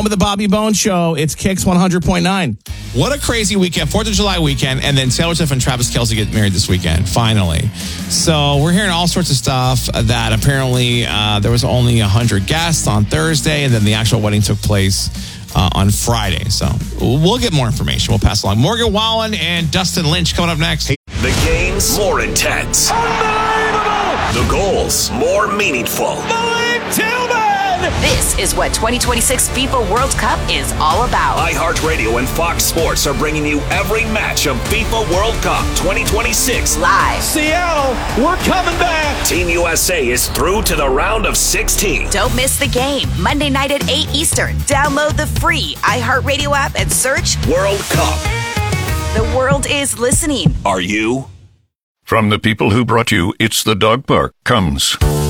home of the Bobby Bones Show. It's Kicks 100.9. What a crazy weekend. 4th of July weekend. And then Taylor Swift and Travis Kelce get married this weekend, finally. So we're hearing all sorts of stuff that apparently there was only 100 guests on Thursday. And then the actual wedding took place on Friday. So we'll get more information. We'll pass along. Morgan Wallen and Dustin Lynch coming up next. The games more intense. Unbelievable! The goals more meaningful. Malik Tillman! This is what 2026 FIFA World Cup is all about. iHeartRadio and Fox Sports are bringing you every match of FIFA World Cup 2026 live. Seattle, we're coming back. Team USA is through to the round of 16. Don't miss the game. Monday night at 8 Eastern. Download the free iHeartRadio app and search World Cup. The world is listening. Are you? From the people who brought you It's the Dog Park comes